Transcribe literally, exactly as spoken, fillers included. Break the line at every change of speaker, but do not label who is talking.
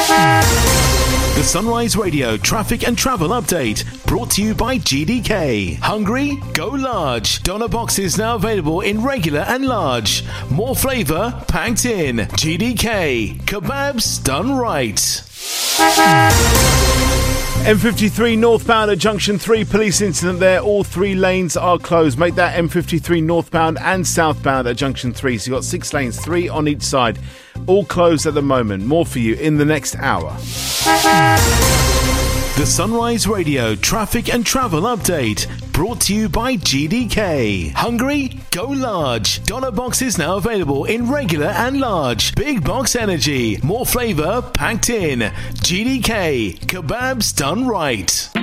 The Sunrise Radio traffic and travel update brought to you by G D K. Hungry? Go large. Doner boxes now available in regular and large. More flavour packed in. G D K. Kebabs done right.
M fifty-three northbound at Junction three, police incident there. All three lanes are closed. Make that M fifty-three northbound and southbound at Junction three. So you've got six lanes, three on each side. All closed at the moment. More for you in the next hour.
The Sunrise Radio traffic and travel update brought to you by G D K. Hungry? Go large. Doner boxes now available in regular and large. Big box energy. More flavour packed in. G D K. Kebabs done right.